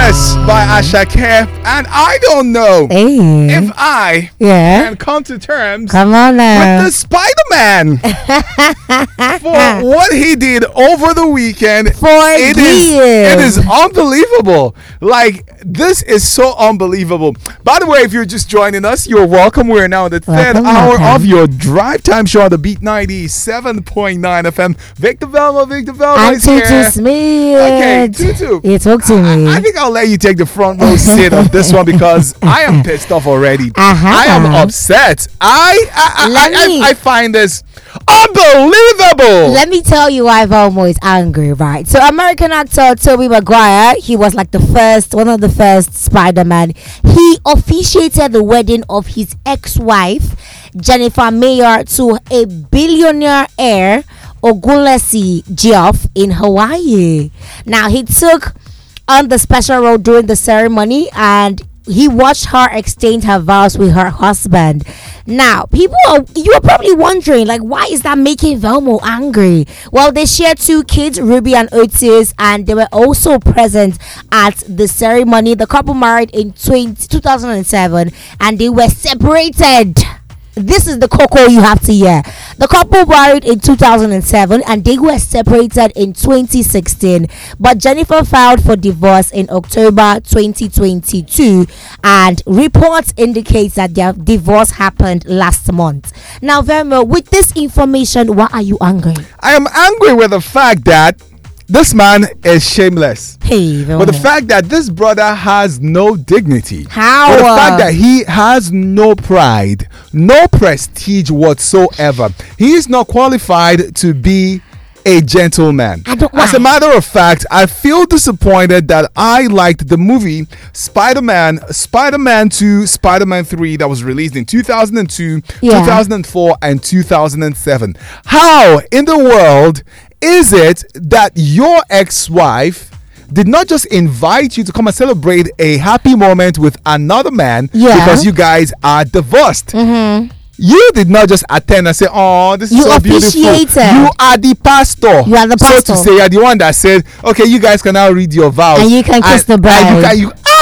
Yes, by Asha Kef. And I don't know if I can come to terms Come on now. with the Spider-Man for what he did over the weekend. It is unbelievable. Like, this is so unbelievable. By the way, if you're just joining us, you're welcome. We're now in the third hour of your drive time show on the Beat 97.9 FM. Victor Velma is here. Tutu Smith. Okay, Tutu. You talk to me. I think I'll let you take the front row seat of this one because I am pissed off already. I am upset. I find this unbelievable. Let me tell you why Velmo is angry, right? So American actor Tobey Maguire, he was like one of the first Spider-Man. He officiated the wedding of his ex-wife, Jennifer Mayer, to a billionaire heir, Ogunlesi Geoff, in Hawaii. Now, he took on the special role during the ceremony and he watched her exchange her vows with her husband. Now, you are probably wondering, like, why is that making Velmo angry? Well, they share 2 kids, Ruby and Otis, and they were also present at the ceremony. The couple married in 2007 and they were separated. This is the cocoa you have to hear. The couple married in 2007 and they were separated in 2016. But Jennifer filed for divorce in October 2022 and reports indicate that their divorce happened last month. Now, Vermo, with this information, why are you angry? I am angry with the fact that this man is shameless. But the fact that this brother has no dignity. How? But the fact that he has no pride, no prestige whatsoever. He is not qualified to be a gentleman. As a matter of fact, I feel disappointed that I liked the movie Spider-Man 2, Spider-Man 3 that was released in 2002, 2004 and 2007. How in the world is it that your ex-wife did not just invite you to come and celebrate a happy moment with another man because you guys are divorced? You did not just attend and say, "Oh, this is so beautiful." You are the pastor. You are the pastor. So to say, you are the one that said, "Okay, you guys can now read your vows and you can kiss the bride."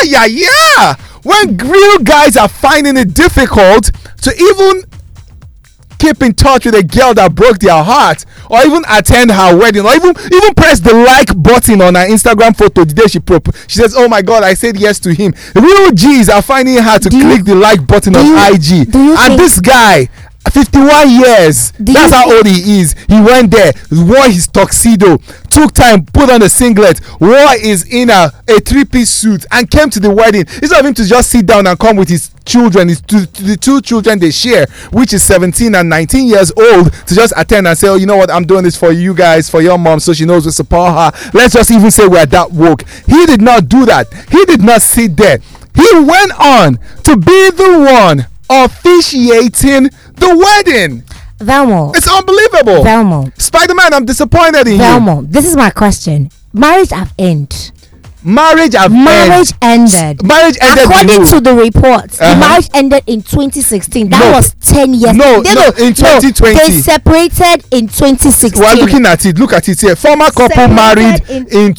When real guys are finding it difficult to even keep in touch with a girl that broke their heart, or even attend her wedding, or even press the like button on her Instagram photo the day she says, "Oh my God, I said yes to him." Real G's are finding it hard to click the like button on IG. And this guy, 51 years, that's how old he is. He went there, wore his tuxedo, took time, put on a singlet, wore his inner, a 3-piece suit, and came to the wedding. Instead of him to just sit down and come with his children, the 2 children they share, which is 17 and 19 years old, to just attend and say, "Oh, you know what, I'm doing this for you guys, for your mom, so she knows we support her." Let's just even say we're that woke. He did not do that. He did not sit there. He went on to be the one officiating the wedding. Velmo, it's unbelievable. Velmo, Spider-Man, I'm disappointed in Velmo, you. this is my question. Marriage have ended. Marriage ended. According to the reports, the marriage ended in 2016. That was 10 years. No, in 2020. They separated in 2016. We're looking at it. Look at it here. Former couple married in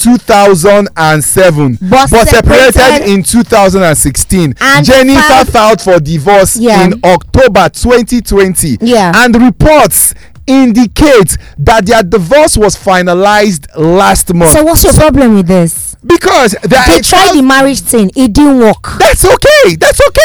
2007, but separated in 2016. And Jennifer filed for divorce in October 2020. And reports indicate that their divorce was finalized last month. So what's your problem with this? Because they tried the marriage thing, it didn't work. That's okay.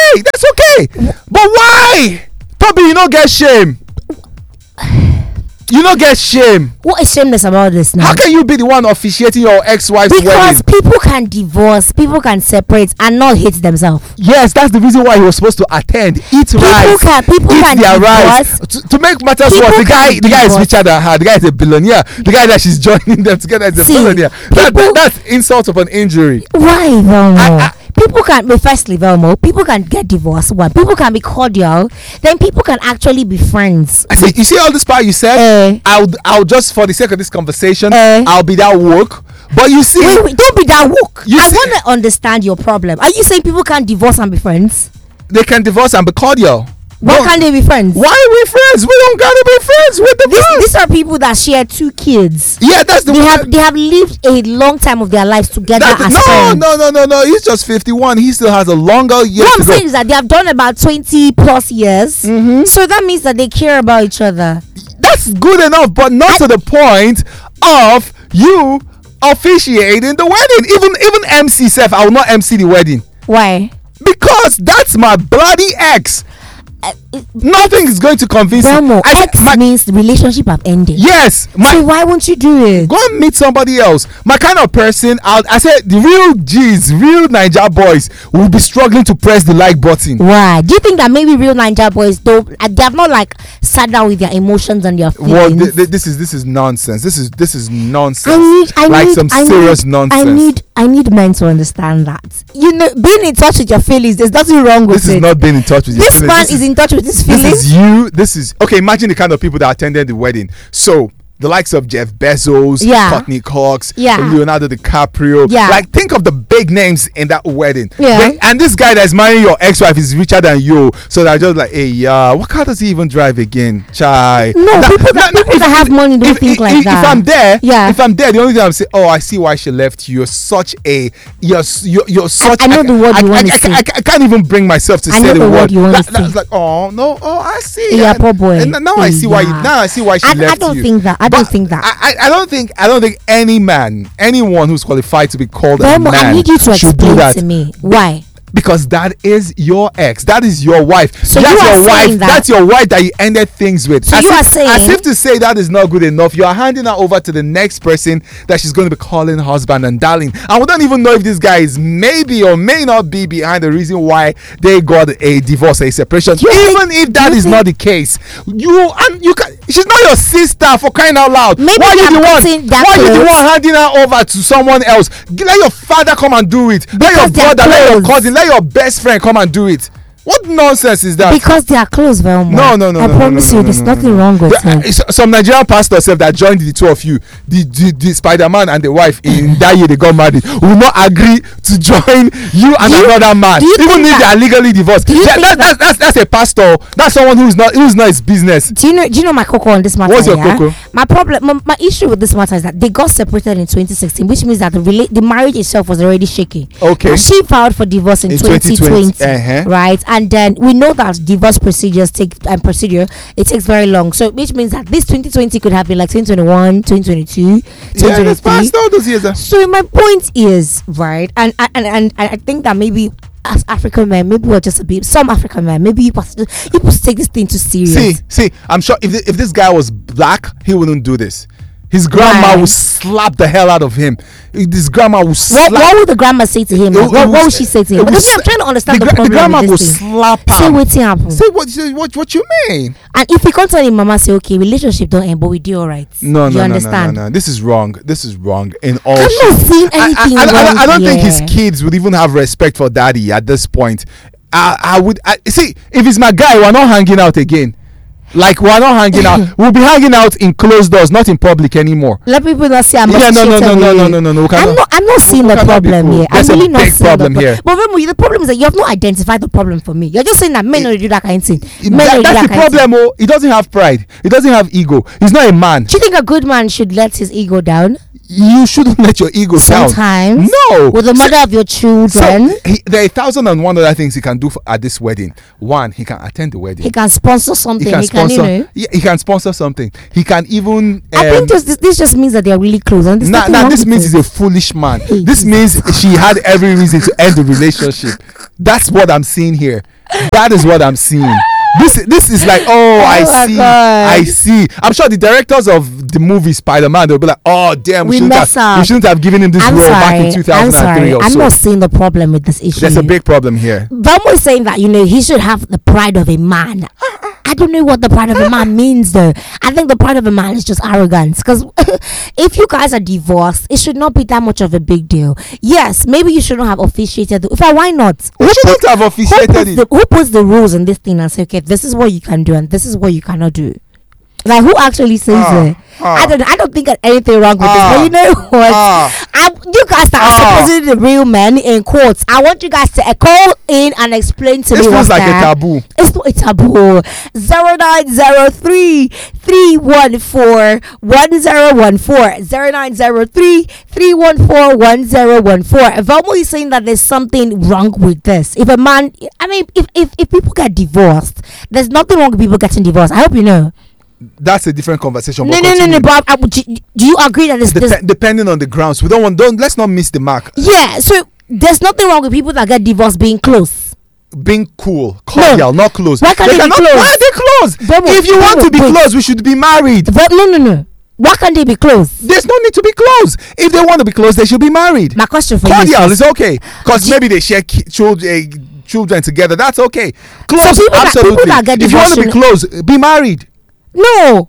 But why? Toby, you don't get shame. You don't get shame. What is shameless about this now? How can you be the one officiating your ex-wife's wedding? Because people can divorce, people can separate and not hate themselves. Yes, that's the reason why he was supposed to attend. Eat rice. People can divorce. To make matters worse, the guy is richer than her. The guy is a billionaire. The guy that she's joining them together is a billionaire. That's insult upon injury. Why, Velmo? People can, firstly, Velmo, people can get divorced. One, people can be cordial. Then people can actually be friends. You see all this part you said? I'll just, for the sake of this conversation, I'll be that woke. But you see, wait, don't be that woke. I want to understand your problem. Are you saying people can't divorce and be friends? They can divorce and be cordial. Why can't they be friends? Why are we friends? We don't gotta be friends with the boss. These are people that share 2 kids. Yeah, that's the They have lived a long time of their lives together as friends. No. He's just 51. He still has a longer year What to I'm go. saying is that they have done about 20 plus years. So that means that they care about each other. That's good enough, but not to the point of you officiating the wedding. Even MC Seth, I will not MC the wedding. Why? Because that's my bloody ex. Nothing is going to convince Belmo, you. X means the relationship have ended. Yes. So why won't you do it? Go and meet somebody else. My kind of person, I said the real G's, real Niger boys will be struggling to press the like button. Why? Do you think that maybe real Niger boys don't? They have not like sat down with their emotions and their Well, feelings. this is nonsense. This is nonsense. I need serious nonsense. I need men to understand that. You know, being in touch with your feelings, there's nothing wrong with it. This is not being in touch with your This feelings. man is in touch with his feelings. This is okay. Imagine the kind of people that attended the wedding. So the likes of Jeff Bezos, Yeah. Courtney Cox, Yeah. Leonardo DiCaprio. Yeah. Like, think of the big names in that wedding. Yeah. And this guy that's marrying your ex-wife is richer than you. So they're just like, hey, what car does he even drive again? Chai. No, people that have money don't think like that. If I'm there, Yeah. if I'm there, the only thing I'm saying, oh, I see why she left you. You're such a, you're such. I know the word you want to say. I can't even bring myself to I say know the the word you want to That's say. like, oh no, I see. Yeah, poor boy. And now I see why. Yeah. Now I see why she left you. I don't think that. I don't think that. I don't think any man, anyone who's qualified to be called a Belmo, man, I need you to should do explain that. to me why. Because that is your ex. That is your wife. So that's you are your wife. saying that- That's your wife that you ended things with. So you are saying- as if to say that is not good enough. You are handing her over to the next person that she's going to be calling husband and darling. And we don't even know if this guy is maybe or may not be behind the reason why they got a divorce or a separation. Even if that is not the case, you can. She's not your sister, for crying out loud. Maybe why they you are the one? putting that Why you the close. one handing her over to someone else? Let your father come and do it. Let your Because they are brother, let your close. cousin, let your best friend come and do it. What nonsense is that? Because they are close, Velma. No. I promise you, there's nothing wrong with him. Some Nigerian pastor said that joined the two of you, the Spider-Man and the wife in that year they got married, will not agree to join you and another man, even if they are legally divorced. That's a pastor. That's someone who's not his business. Do you know my cocoa on this matter? What's your cocoa? My problem, my issue with this matter is that they got separated in 2016, which means that the marriage itself was already shaky. Okay. Now, she filed for divorce in 2020, right? And then we know that divorce procedure it takes very long. So which means that this 2020 could have been like 2021, 2022, 2023. Yeah, that's past all those years. So my point is, right, and I think that maybe as African men, maybe we're just a bit. Some African men, maybe you must take this thing too serious. See, I'm sure if this guy was black, he wouldn't do this. His grandma would slap the hell out of him. His grandma would slap. What would the grandma say to him? What would she say to him? Because I'm trying to understand the problem. The grandma with would this thing. slap him. Say what's happen. Say what you mean? And if he can't tell him, mama say, okay, relationship don't end, but we do all right. No, you understand? No. This is wrong. This is wrong in all. I'm not seeing anything wrong. I don't think his here. kids would even have respect for daddy at this point. I would see if it's my guy. We're not hanging out again. Like, we're not hanging out. We'll be hanging out in closed doors, not in public anymore. Let people not say I'm No. I'm not seeing the problem here. There's I'm really a not big seeing problem the here. But remember, the problem is that you have not identified the problem for me. You're just saying that men don't do that kind of thing. That's the problem. Oh, he doesn't have pride. He doesn't have ego. He's not a man. Do you think a good man should let his ego down? You shouldn't let your ego down. Sometimes. No. With the mother of your children. There are 1,001 other things he can do at this wedding. One, he can attend the wedding. He can sponsor something. He can sponsor something. He can even. I think this just means that they are really close. And this means he's a foolish man. This means she had every reason to end the relationship. That's what I'm seeing here. That is what I'm seeing. This is like, I see. I'm sure the directors of the movie Spider-Man, they'll be like, oh damn, we shouldn't have given him this role back in 2003 or so. I'm not seeing the problem with this issue. There's a big problem here. Vamo is saying that he should have the pride of a man. I don't know what the pride of a man means though. I think the pride of a man is just arrogance. Because if you guys are divorced, it should not be that much of a big deal. Yes, maybe you shouldn't have officiated. Why not? Who shouldn't have officiated it? Who puts the rules in this thing and say, okay, this is what you can do and this is what you cannot do? Like, who actually says it? I don't think there's anything wrong with this. But you know what? You guys are supposedly the real men in quotes. I want you guys to call in and explain to me what's like that. a taboo. It's not a taboo. 0903 314 1014. 0903 314 1014. Vomo is saying that there's something wrong with this. If a man, I mean, if people get divorced, there's nothing wrong with people getting divorced. I hope you know. That's a different conversation. No. But do you agree that this depending on the grounds, let's not miss the mark. Yeah, so there's nothing wrong with people that get divorced being close, being cool, cordial, not close. Why can't they be close? Why are they close? If you want to be close, we should be married. But no. Why can't they be close? There's no need to be close. If they want to be close, they should be married. My question for cordial is okay because maybe they share children together. That's okay. Close, so absolutely. If you want to be close, be married. No.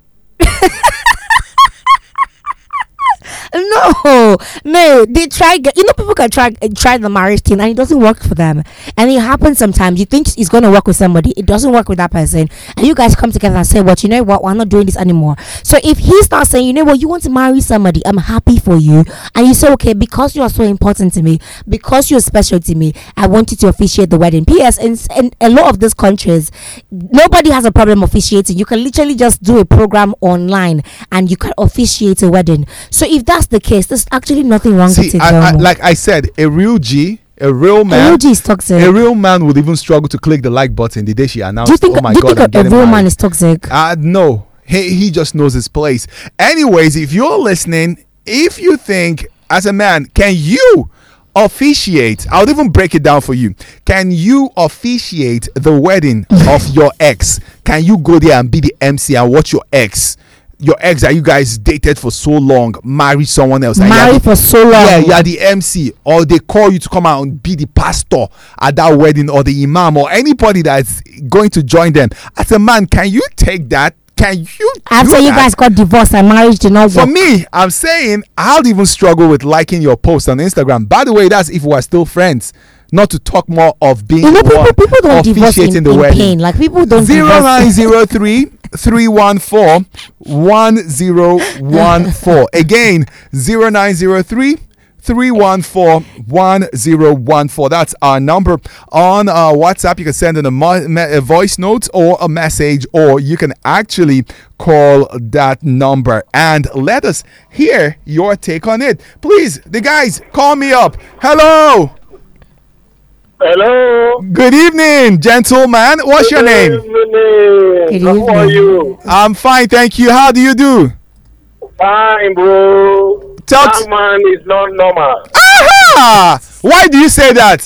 No, they try. People can try the marriage thing, and it doesn't work for them. And it happens sometimes. You think it's going to work with somebody, it doesn't work with that person, and you guys come together and say, "What? You know what? We're not doing this anymore." So if he's not saying, "You know what? You want to marry somebody, I'm happy for you," and you say, "Okay, because you are so important to me, because you're special to me, I want you to officiate the wedding." P.S. In a lot of these countries, nobody has a problem officiating. You can literally just do a program online, and you can officiate a wedding. So if that's the case, there's actually nothing wrong with it. Like I said, a real man is toxic. A real man would even struggle to click the like button the day she announced. Do you think, a real man is toxic? No, he just knows his place. Anyways, if you're listening, if you think as a man, can you officiate? I'll even break it down for you. Can you officiate the wedding of your ex? Can you go there and be the MC and watch your ex that you guys dated for so long marry someone else? For so long. Yeah, you are the MC, or they call you to come out and be the pastor at that wedding, or the imam, or anybody that's going to join them. As a man, can you take that? Can you? After you guys got divorced and marriage did not work. For me, I'm saying I'll even struggle with liking your post on Instagram. By the way, that's if we're still friends. Not to talk more of being people don't divorce in wedding. Pain. Like people don't 0903 314 1014. Again, 0903 314 1014. That's our number on WhatsApp. You can send in a voice note or a message, or you can actually call that number and let us hear your take on it. Please, the guys, call me up. Hello. Good evening, gentleman. What's your name? Good evening. How are you? I'm fine, thank you. How do you do? Fine, bro. That man is not normal. Aha! Why do you say that?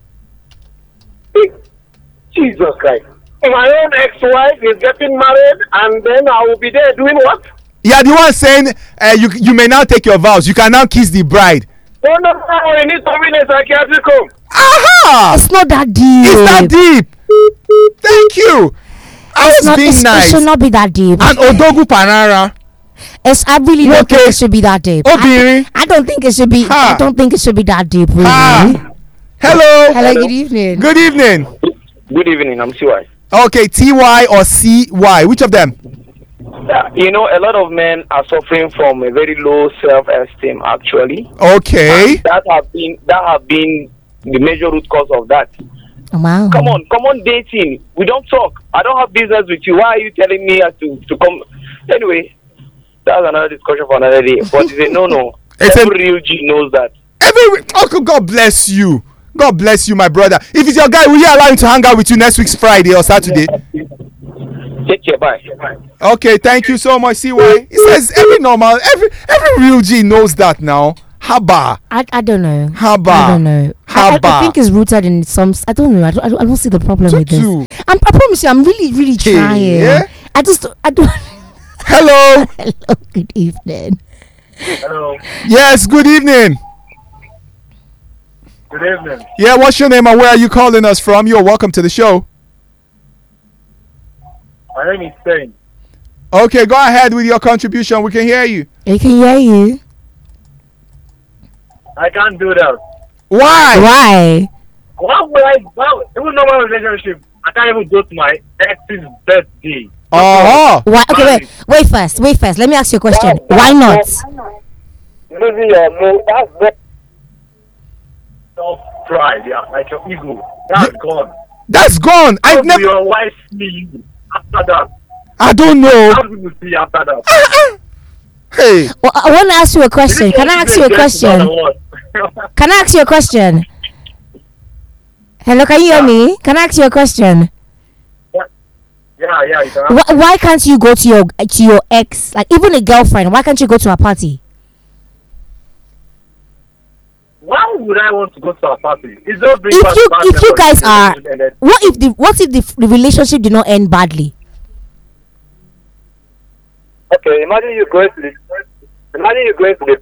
Jesus Christ. My own ex-wife is getting married, and then I will be there doing what? Yeah, the one saying you may now take your vows. You can now kiss the bride. No, you need to be in a psychiatric home. Aha! It's not that deep. It's not deep. Thank you. I was being nice. It should not be that deep. And Odogu Panara. I really don't think it should be that deep. I don't think it should be. I don't think it should be that deep. Really. Hello, good evening. Good evening. Good evening, I'm CY. Okay, TY or CY? Which of them? You know, a lot of men are suffering from a very low self-esteem, actually. Okay. And that have been the major root cause of that. Oh, wow. Come on, dating. We don't talk. I don't have business with you. Why are you telling me to come? Anyway, that's another discussion for another day. But no. Every real G knows that. Uncle, God bless you. God bless you, my brother. If it's your guy, will you allow him to hang out with you next week's Friday or Saturday? Take care, bye. Okay, thank you so much, CY. He says every real G knows that now. Haba. I don't know. Haba. I don't know. Haba. I think it's rooted in some. I don't know. I don't see the problem with this. I promise you, I'm really, really trying. Yeah? I don't. Hello. Hello. Good evening. Hello. Yes. Good evening. Good evening. Yeah. What's your name and where are you calling us from? You're welcome to the show. My name is Spain. Okay, go ahead with your contribution. We can hear you. We can hear you. I can't do that. Why? Why would I? Even normal relationship, I can't even go to my ex's birthday. Oh. Why? Okay, wait first. Let me ask you a question. Why not? Losing your no, that's not pride, yeah, like your ego. That's gone. That's gone. How I've do never. your wife see you after that? I don't know. How do you see after that? Hey. Well, I want to ask you a question. Can I ask you a question? Can I ask you a question? Hello, can you hear me? Can I ask you a question? Yeah, you can. Why can't you go to your ex, like even a girlfriend? Why can't you go to a party? Why would I want to go to a party? It's just If you guys are, what if the relationship did not end badly? Okay, imagine you going to the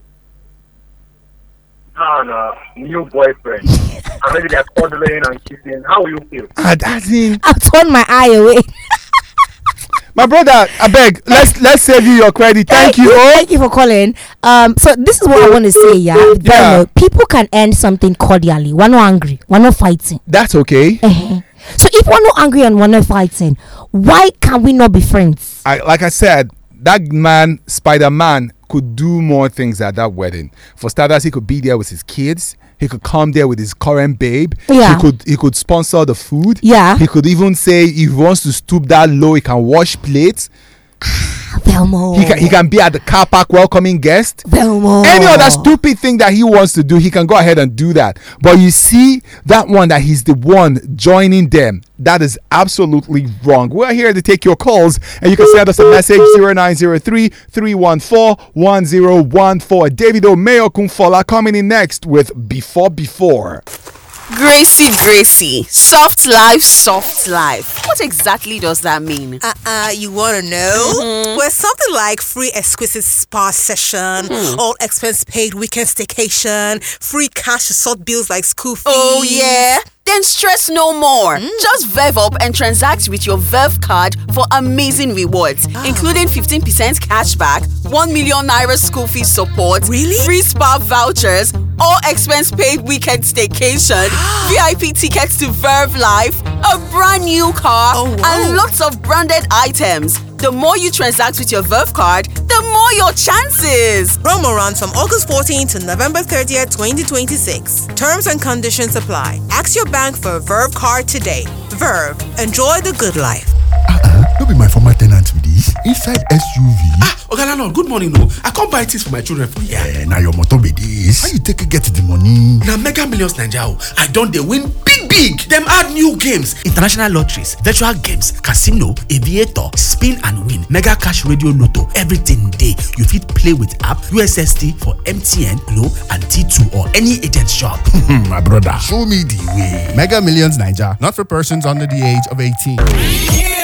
new boyfriend, and maybe they're cuddling and kissing. How will you feel? I'll turn my eye away. My brother, I beg, let's save you your credit. Thank you. Thank you for calling. So this is what I want to say, yeah. People can end something cordially. We're not angry. We're not fighting. That's okay. So if we're not angry and we're not fighting, why can we not be friends? Like I said, that man, Spider-Man, could do more things at that wedding. For starters, he could be there with his kids. He could come there with his current babe. Yeah. He could sponsor the food. Yeah. He could even say if he wants to stoop that low, he can wash plates. Velmo. He can be at the car park welcoming guests. Velmo. Any other stupid thing that he wants to do, he can go ahead and do that. But you see that one that he's the one joining them. That is absolutely wrong. We're here to take your calls, and you can send us a message 0903-314-1014. David Omeyo Kumfola coming in next with Before. Gracie, soft life. What exactly does that mean? You want to know? Well, something like free exquisite spa session, all expense paid weekend staycation, free cash to sort bills like school fees. Oh yeah? Then stress no more. Just Verve up and transact with your Verve card for amazing rewards, including 15% cashback, 1 million naira school fees support, Really? free spa vouchers, all expense paid weekend staycation, VIP tickets to Verve Life, a brand new car, and lots of branded items. The more you transact with your Verve card, the more your chances. Promo runs from August 14th to November 30th, 2026. Terms and conditions apply. Ask your bank for a Verve card today. Verve, enjoy the good life. Don't be my former tenant with this. Inside SUV. Ogalano, good morning. No, I can't buy things for my children for here. Now your motor be this. How you take it get the money? Now Mega Millions Naija, I don't they win big. Them add new games, international lotteries, virtual games, casino, aviator, spin and win, mega cash radio lotto, everything day. You fit play with app, USSD for MTN, Glo, and T2 or any agent shop. My brother, show me the way. Mega Millions Naija, not for persons under the age of 18.